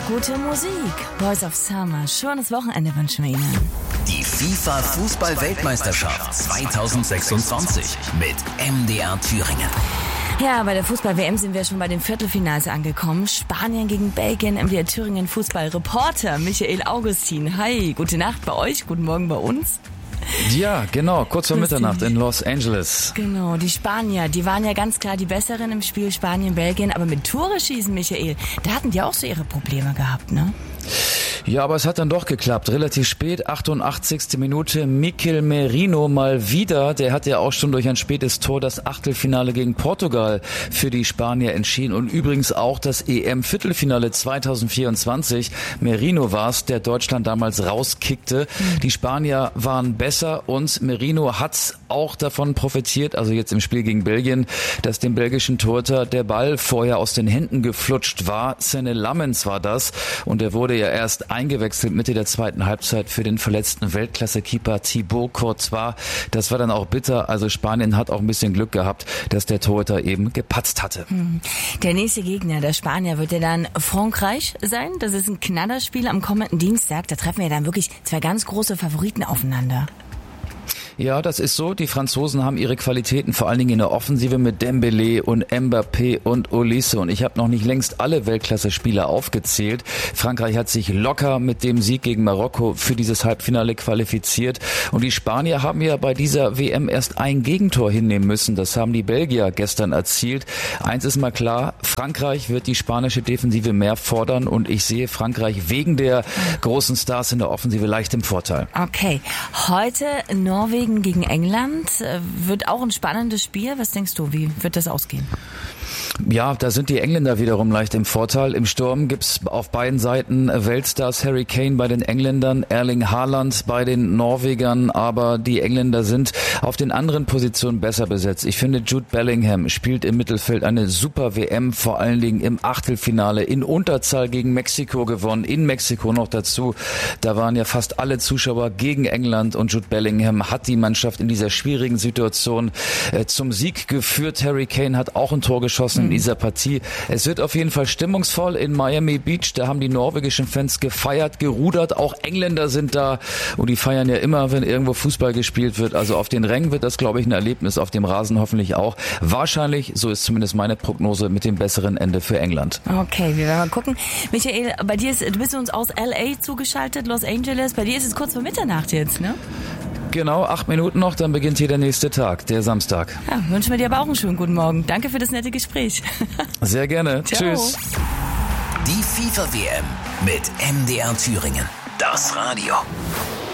gute Musik. Boys of Summer. Schönes Wochenende wünschen wir Ihnen. Die FIFA-Fußball-Weltmeisterschaft 2026 mit MDR Thüringen. Ja, bei der Fußball-WM sind wir schon bei den Viertelfinals angekommen. Spanien gegen Belgien, MDR Thüringen Fußballreporter Michael Augustin. Hi, gute Nacht bei euch, guten Morgen bei uns. Ja, genau, kurz vor Mitternacht in Los Angeles. Genau, die Spanier, die waren ja ganz klar die Besseren im Spiel Spanien-Belgien. Aber mit Tore schießen, Michael, da hatten die auch so ihre Probleme gehabt, ne? Ja, aber es hat dann doch geklappt. Relativ spät, 88. Minute, Mikel Merino mal wieder. Der hat ja auch schon durch ein spätes Tor das Achtelfinale gegen Portugal für die Spanier entschieden. Und übrigens auch das EM-Viertelfinale 2024. Merino war es, der Deutschland damals rauskickte. Die Spanier waren besser und Merino hat auch davon profitiert, also jetzt im Spiel gegen Belgien, dass dem belgischen Torhüter der Ball vorher aus den Händen geflutscht war. Senne Lammens war das und er wurde ja erst eingewechselt Mitte der zweiten Halbzeit für den verletzten Weltklasse-Keeper Thibaut Courtois. Das war dann auch bitter. Also Spanien hat auch ein bisschen Glück gehabt, dass der Torhüter eben gepatzt hatte. Der nächste Gegner der Spanier wird ja dann Frankreich sein. Das ist ein Knallerspiel am kommenden Dienstag. Da treffen wir dann wirklich zwei ganz große Favoriten aufeinander. Ja, das ist so. Die Franzosen haben ihre Qualitäten vor allen Dingen in der Offensive mit Dembélé und Mbappé und Olise. Und ich habe noch nicht längst alle Weltklasse-Spieler aufgezählt. Frankreich hat sich locker mit dem Sieg gegen Marokko für dieses Halbfinale qualifiziert. Und die Spanier haben ja bei dieser WM erst ein Gegentor hinnehmen müssen. Das haben die Belgier gestern erzielt. Eins ist mal klar, Frankreich wird die spanische Defensive mehr fordern. Und ich sehe Frankreich wegen der großen Stars in der Offensive leicht im Vorteil. Okay, heute Norwegen gegen England wird auch ein spannendes Spiel. Was denkst du, wie wird das ausgehen? Ja, da sind die Engländer wiederum leicht im Vorteil. Im Sturm gibt's auf beiden Seiten Weltstars, Harry Kane bei den Engländern, Erling Haaland bei den Norwegern, aber die Engländer sind auf den anderen Positionen besser besetzt. Ich finde, Jude Bellingham spielt im Mittelfeld eine super WM, vor allen Dingen im Achtelfinale in Unterzahl gegen Mexiko gewonnen, in Mexiko noch dazu. Da waren ja fast alle Zuschauer gegen England und Jude Bellingham hat die Mannschaft in dieser schwierigen Situation zum Sieg geführt. Harry Kane hat auch ein Tor geschossen in dieser Partie. Es wird auf jeden Fall stimmungsvoll in Miami Beach. Da haben die norwegischen Fans gefeiert, gerudert. Auch Engländer sind da und die feiern ja immer, wenn irgendwo Fußball gespielt wird. Also auf den Rängen wird das, glaube ich, ein Erlebnis. Auf dem Rasen hoffentlich auch. Wahrscheinlich, so ist zumindest meine Prognose, mit dem besseren Ende für England. Okay, wir werden mal gucken. Michael, bei dir du bist uns aus LA zugeschaltet, Los Angeles. Bei dir ist es kurz vor Mitternacht jetzt, ne? Genau, 8 Minuten noch, dann beginnt hier der nächste Tag, der Samstag. Ja, wünschen wir dir aber auch einen schönen guten Morgen. Danke für das nette Gespräch. Sehr gerne. Ciao. Tschüss. Die FIFA-WM mit MDR Thüringen. Das Radio.